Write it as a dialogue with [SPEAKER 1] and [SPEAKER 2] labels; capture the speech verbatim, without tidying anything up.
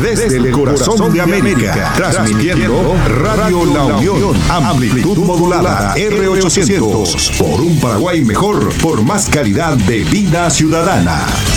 [SPEAKER 1] desde el corazón de América, transmitiendo Radio La Unión, amplitud modulada R ochocientos, por un Paraguay mejor, por más calidad de vida ciudadana.